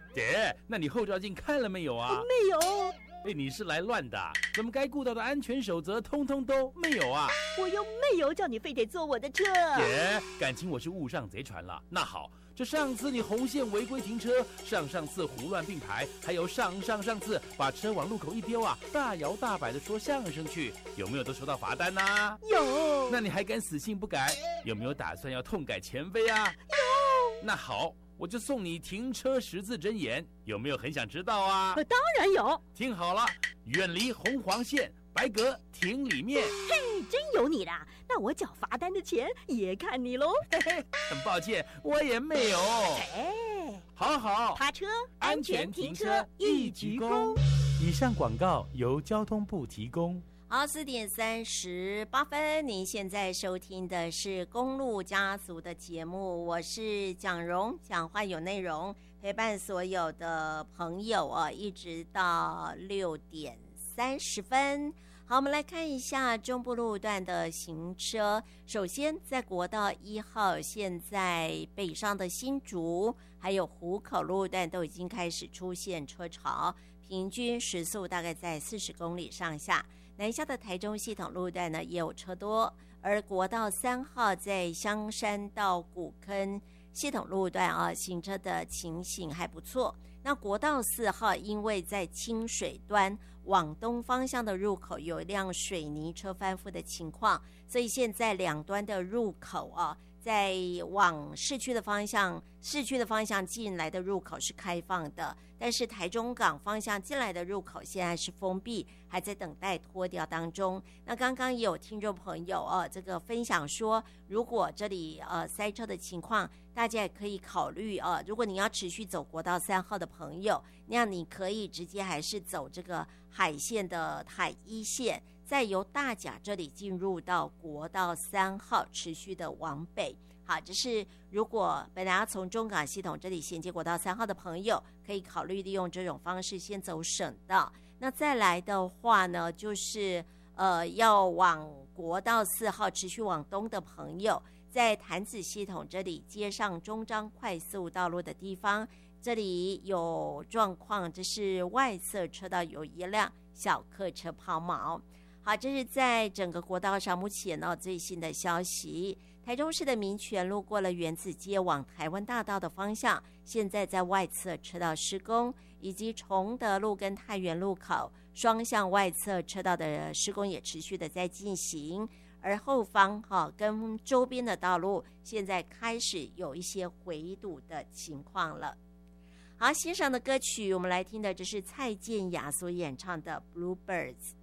姐，那你后照镜看了没有啊？ 没有。 你是来乱的，怎么该顾到的安全守则通通都没有啊？ 我又没有叫你非得坐我的车。 姐，感情我是误上贼船了。那好，这上次你红线违规停车，上次胡乱并排，还有上次把车往路口一丢啊，大摇大摆的说相声去，有没有都收到罚单啊？ 有。 那你还敢死性不改？有没有打算要痛改前非啊？ 有。 那好，我就送你停车10字真言，有没有很想知道啊？ 当然有。 听好了，远离红黄线，白格停里面。 嘿，真有你啦！那我缴罚单的钱也看你喽。 嘿嘿，很抱歉，我也没有。好， 趴车安全停车一鞠躬。以上广告由交通部提供。 好，4点38分，您现在收听的是公路家族的节目，我是蒋蓉，讲话有内容，陪伴所有的朋友一直到6点30分。好，我们来看一下中部路段的行车。首先，在国道1号，现在北上的新竹还有湖口路段都已经开始出现车潮，平均时速大概在40公里上下。南下的台中系统路段呢也有车多，而国道3号在香山到古坑系统路段行车的情形还不错。那国道4号因为在清水端往东方向的入口有一辆水泥车翻覆的情况，所以现在两端的入口在往市区的方向进来的入口是开放的，但是台中港方向进来的入口现在是封闭，还在等待脱掉当中。那刚刚也有听众朋友这个分享说，如果这里塞车的情况，大家也可以考虑如果你要持续走国道3号的朋友，那样你可以直接还是走这个海线的海一线，再由大甲这里进入到国道3号，持续的往北。好，这是如果本来要从中港系统这里衔接国道3号的朋友，可以考虑利用这种方式先走省道。那再来的话呢，就是要往国道4号持续往东的朋友，在潭子系统这里接上中彰快速道路的地方，这里有状况，这是外侧车道有一辆小客车抛锚。好，这是在整个国道上目前最新的消息。台中市的民权路过了原子街往台湾大道的方向，现在在外侧车道施工，以及崇德路跟太原路口双向外侧车道的施工也持续的在进行，而后方跟周边的道路现在开始有一些回堵的情况了。好，欣赏的歌曲我们来听的这是蔡健雅所演唱的 Bluebirds。